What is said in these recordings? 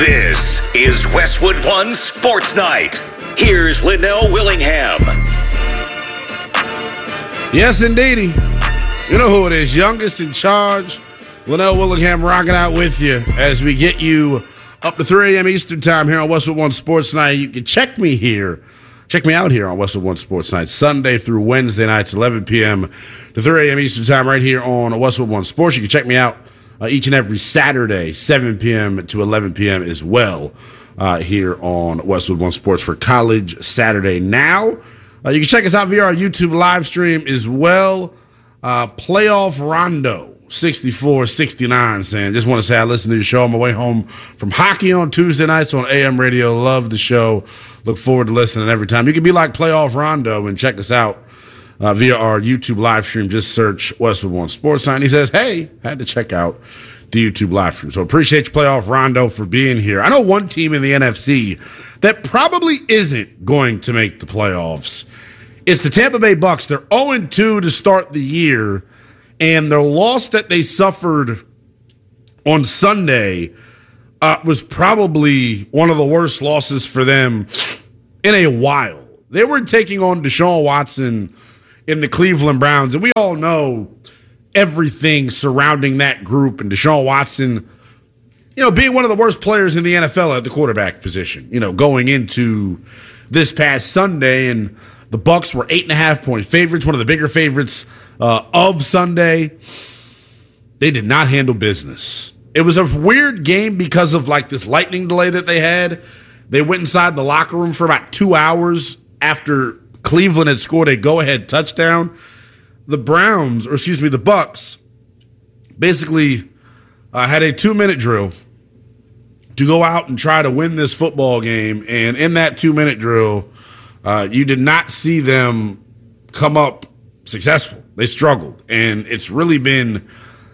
This is Westwood One Sports Night. Here's Linnell Willingham. Yes, indeedy. You know who it is. Youngest in charge. Linnell Willingham rocking out with you as we get you up to 3 a.m. Eastern time here on Westwood One Sports Night. You can check me out here on Westwood One Sports Night, Sunday through Wednesday nights, 11 p.m. to 3 a.m. Eastern time right here on Westwood One Sports. You can check me out each and every Saturday, 7 p.m. to 11 p.m. as well here on Westwood One Sports for College Saturday Now. You can check us out via our YouTube live stream as well. Playoff Rondo 64-69 saying, just want to say I listened to your show on my way home from hockey on Tuesday nights on AM radio. Love the show. Look forward to listening every time. You can be like Playoff Rondo and check us out via our YouTube live stream. Just search Westwood One Sports Night. He says, hey, had to check out the YouTube live stream. So appreciate you, Playoff Rondo, for being here. I know one team in the NFC that probably isn't going to make the playoffs. It's the Tampa Bay Bucks. They're 0-2 to start the year, and their loss that they suffered on Sunday was probably one of the worst losses for them in a while. They were taking on Deshaun Watson in the Cleveland Browns, and we all know everything surrounding that group and Deshaun Watson, being one of the worst players in the NFL at the quarterback position, going into this past Sunday. And the Bucks were 8.5-point favorites, one of the bigger favorites of Sunday. They did not handle business. It was a weird game because of this lightning delay that they had. They went inside the locker room for about 2 hours after Cleveland had scored a go-ahead touchdown. The Bucks basically had a 2-minute drill to go out and try to win this football game. And in that 2-minute drill, you did not see them come up successful. They struggled. And it's really been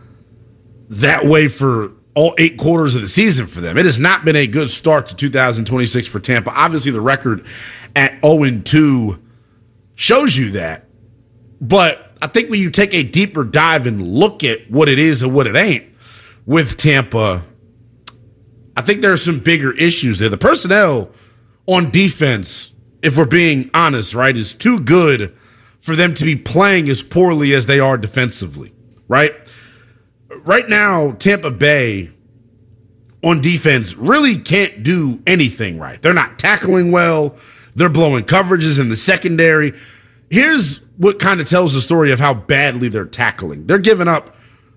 that way for all 8 quarters of the season for them. It has not been a good start to 2026 for Tampa. Obviously, the record at 0-2 shows you that. But I think when you take a deeper dive and look at what it is and what it ain't with Tampa, I think there are some bigger issues there. The personnel on defense, if we're being honest, right, is too good for them to be playing as poorly as they are defensively, right? Right now, Tampa Bay on defense really can't do anything right. They're not tackling well. They're blowing coverages in the secondary. Here's what kind of tells the story of how badly they're tackling. They've given up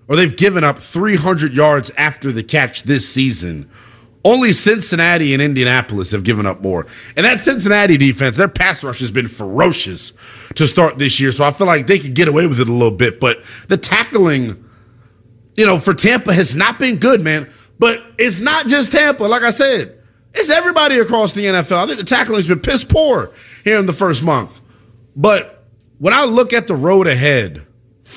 300 yards after the catch this season. Only Cincinnati and Indianapolis have given up more. And that Cincinnati defense, their pass rush has been ferocious to start this year, so I feel like they could get away with it a little bit. But the tackling, for Tampa has not been good, man. But it's not just Tampa. Like I said, it's everybody across the NFL. I think the tackling has been piss poor here in the first month. But when I look at the road ahead,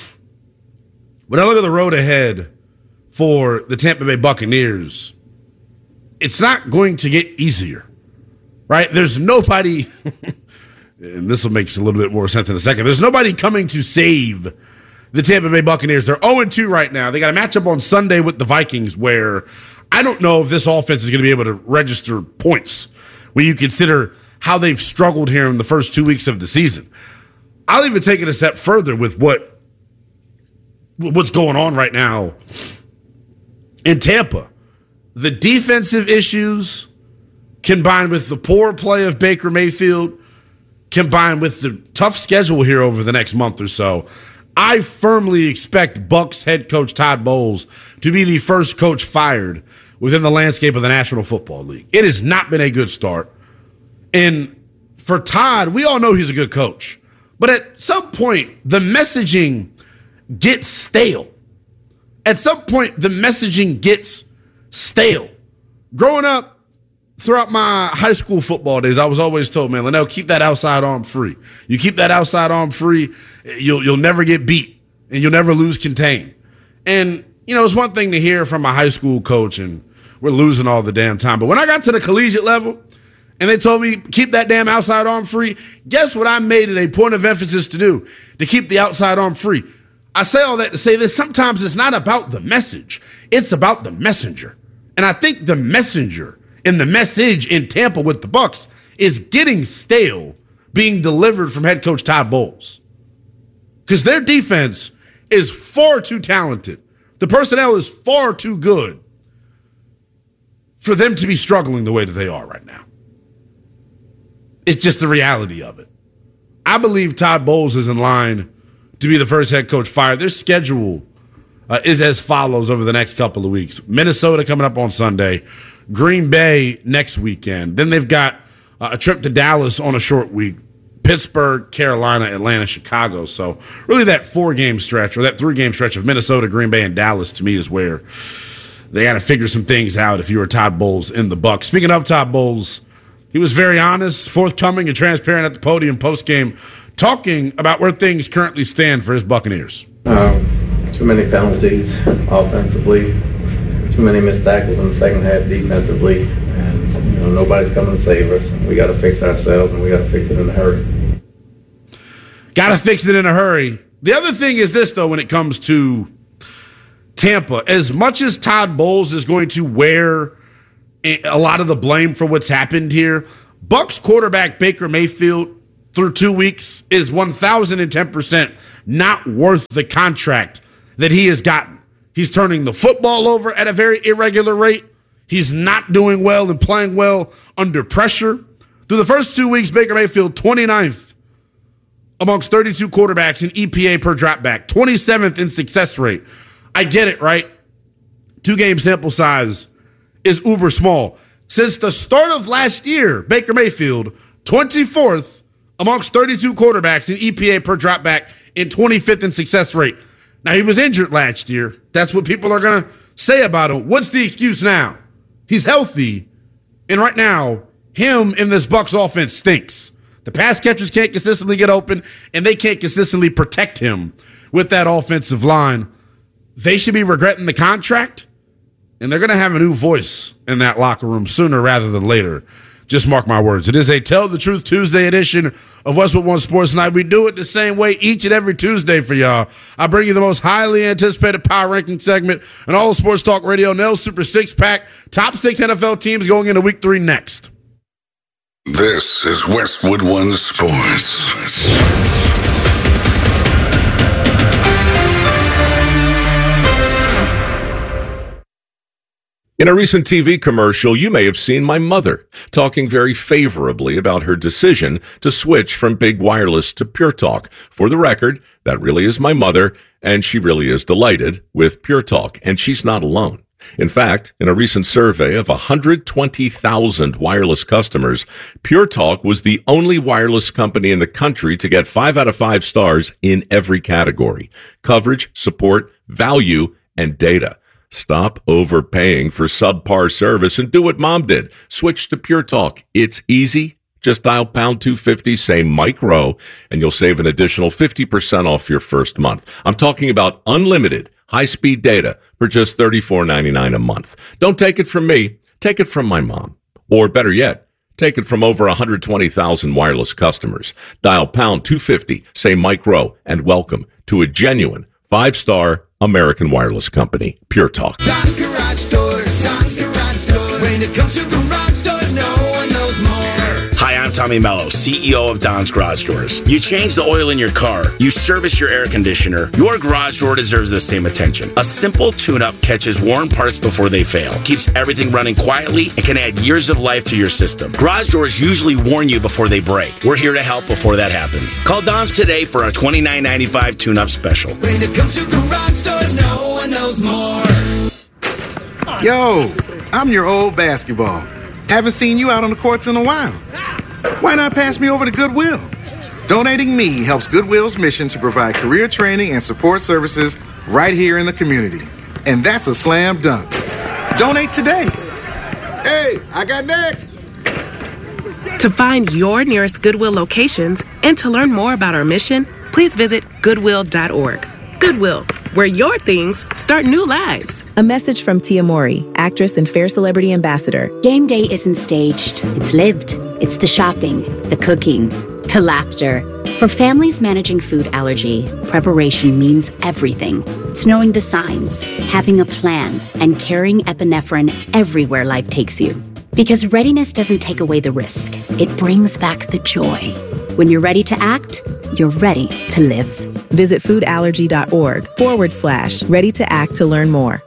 for the Tampa Bay Buccaneers, it's not going to get easier, right? There's nobody, and this will make a little bit more sense in a second. There's nobody coming to save the Tampa Bay Buccaneers. They're 0-2 right now. They got a matchup on Sunday with the Vikings where I don't know if this offense is going to be able to register points when you consider how they've struggled here in the first 2 weeks of the season. I'll even take it a step further with what's going on right now in Tampa. The defensive issues combined with the poor play of Baker Mayfield, combined with the tough schedule here over the next month or so, I firmly expect Bucs head coach Todd Bowles to be the first coach fired within the landscape of the National Football League. It has not been a good start. And for Todd, we all know he's a good coach. But at some point, the messaging gets stale. At some point, the messaging gets stale. Growing up, throughout my high school football days, I was always told, man, Linnell, keep that outside arm free. You keep that outside arm free, you'll never get beat, and you'll never lose contain. And, it's one thing to hear from a high school coach, and we're losing all the damn time. But when I got to the collegiate level, and they told me, keep that damn outside arm free, guess what I made it a point of emphasis to do? To keep the outside arm free. I say all that to say this. Sometimes it's not about the message. It's about the messenger. And I think the messenger And the message in Tampa with the Bucs is getting stale being delivered from head coach Todd Bowles. Because their defense is far too talented. The personnel is far too good for them to be struggling the way that they are right now. It's just the reality of it. I believe Todd Bowles is in line to be the first head coach fired. Their schedule is as follows over the next couple of weeks. Minnesota coming up on Sunday. Green Bay next weekend. Then they've got a trip to Dallas on a short week. Pittsburgh, Carolina, Atlanta, Chicago. So really that 4-game stretch or that 3-game stretch of Minnesota, Green Bay, and Dallas to me is where they got to figure some things out if you were Todd Bowles in the Bucs. Speaking of Todd Bowles, he was very honest, forthcoming, and transparent at the podium post-game, talking about where things currently stand for his Buccaneers. Too many penalties offensively, too many missed tackles in the second half defensively, and nobody's coming to save us. We got to fix ourselves, and we got to fix it in a hurry. Got to fix it in a hurry. The other thing is this, though, when it comes to Tampa, as much as Todd Bowles is going to wear a lot of the blame for what's happened here, Bucs quarterback Baker Mayfield through 2 weeks is 1,010% not worth the contract that he has gotten. He's turning the football over at a very irregular rate. He's not doing well and playing well under pressure. Through the first 2 weeks, Baker Mayfield 29th amongst 32 quarterbacks in EPA per dropback, 27th in success rate. I get it, right? 2-game sample size is uber small. Since the start of last year, Baker Mayfield, 24th amongst 32 quarterbacks in EPA per dropback and 25th in success rate. Now, he was injured last year. That's what people are going to say about him. What's the excuse now? He's healthy, and right now, him in this Bucs offense stinks. The pass catchers can't consistently get open, and they can't consistently protect him with that offensive line. They should be regretting the contract, and they're going to have a new voice in that locker room sooner rather than later. Just mark my words. It is a Tell the Truth Tuesday edition of Westwood One Sports Night. We do it the same way each and every Tuesday for y'all. I bring you the most highly anticipated power ranking segment in all of sports talk radio. Nell's Super Six Pack. Top 6 NFL teams going into Week 3 next. This is Westwood One Sports. In a recent TV commercial, you may have seen my mother talking very favorably about her decision to switch from Big Wireless to Pure Talk. For the record, that really is my mother, and she really is delighted with Pure Talk, and she's not alone. In fact, in a recent survey of 120,000 wireless customers, Pure Talk was the only wireless company in the country to get 5 out of 5 stars in every category: coverage, support, value, and data. Stop overpaying for subpar service and do what Mom did. Switch to Pure Talk. It's easy. Just dial pound 250, say Mike Rowe, and you'll save an additional 50% off your first month. I'm talking about unlimited high-speed data for just $34.99 a month. Don't take it from me. Take it from my mom. Or better yet, take it from over 120,000 wireless customers. Dial pound 250, say Mike Rowe, and welcome to a genuine 5-star American wireless company, Pure Talk. Tom's Garage Doors, Tom's Garage Doors. When it comes to garage doors, no one knows more. Hi, I'm Tommy Mello, CEO of Don's Garage Doors. You change the oil in your car, you service your air conditioner, your garage door deserves the same attention. A simple tune-up catches worn parts before they fail, keeps everything running quietly, and can add years of life to your system. Garage doors usually warn you before they break. We're here to help before that happens. Call Don's today for a $29.95 tune-up special. When it comes to garage doors, no one knows more. Yo, I'm your old basketball. Haven't seen you out on the courts in a while. Why not pass me over to Goodwill? Donating me helps Goodwill's mission to provide career training and support services right here in the community. And that's a slam dunk. Donate today. Hey, I got next. To find your nearest Goodwill locations and to learn more about our mission, please visit Goodwill.org. Goodwill, where your things start new lives. A message from Tia Mori, actress and Fair Celebrity Ambassador. Game day isn't staged, it's lived. It's the shopping, the cooking, the laughter. For families managing food allergy, preparation means everything. It's knowing the signs, having a plan, and carrying epinephrine everywhere life takes you. Because readiness doesn't take away the risk. It brings back the joy. When you're ready to act, you're ready to live. Visit foodallergy.org/ready to act to learn more.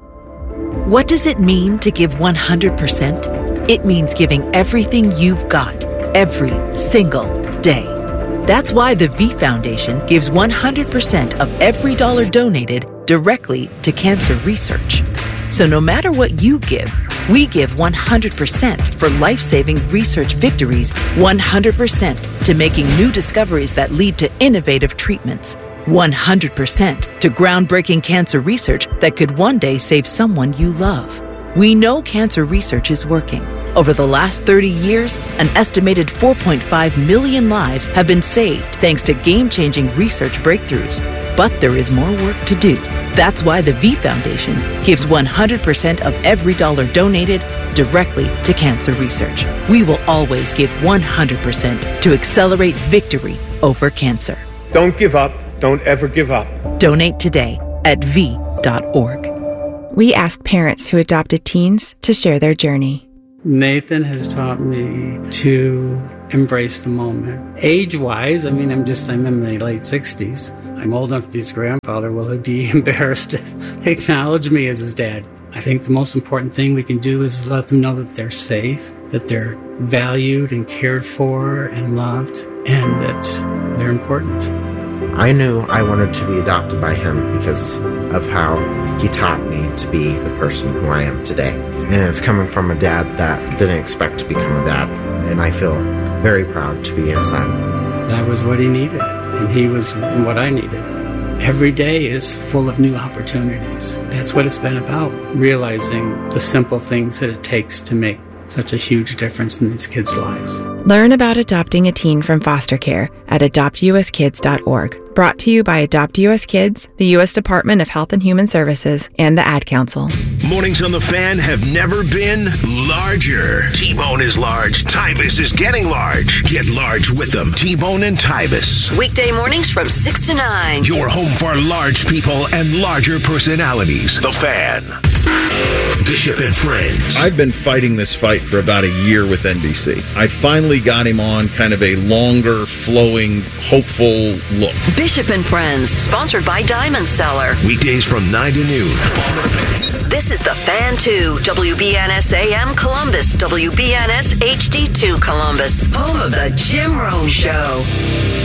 What does it mean to give 100%? It means giving everything you've got, every single day. That's why the V Foundation gives 100% of every dollar donated directly to cancer research. So no matter what you give, we give 100% for life-saving research victories, 100% to making new discoveries that lead to innovative treatments, 100% to groundbreaking cancer research that could one day save someone you love. We know cancer research is working. Over the last 30 years, an estimated 4.5 million lives have been saved thanks to game-changing research breakthroughs. But there is more work to do. That's why the V Foundation gives 100% of every dollar donated directly to cancer research. We will always give 100% to accelerate victory over cancer. Don't give up. Don't ever give up. Donate today at v.org. We asked parents who adopted teens to share their journey. Nathan has taught me to embrace the moment. Age-wise, I'm in my late 60s. I'm old enough to be his grandfather. Will he be embarrassed to acknowledge me as his dad? I think the most important thing we can do is let them know that they're safe, that they're valued and cared for and loved, and that they're important. I knew I wanted to be adopted by him because of how he taught me to be the person who I am today. And it's coming from a dad that didn't expect to become a dad. And I feel very proud to be his son. That was what he needed, and he was what I needed. Every day is full of new opportunities. That's what it's been about, realizing the simple things that it takes to make such a huge difference in these kids' lives. Learn about adopting a teen from foster care at adoptuskids.org. Brought to you by Adopt US Kids, the U.S. Department of Health and Human Services, and the Ad Council. Mornings on the Fan have never been larger. T-Bone is large. Tybus is getting large. Get large with them. T-Bone and Tybus. Weekday mornings from 6 to 9. Your home for large people and larger personalities. The Fan. Bishop and Friends. I've been fighting this fight for about a year with NBC. I finally got him on kind of a longer, flowing, hopeful look. Bishop and Friends, sponsored by Diamond Cellar. Weekdays from 9 to noon. This is the Fan 2, WBNS AM Columbus, WBNS HD2 Columbus, home of the Jim Rome Show.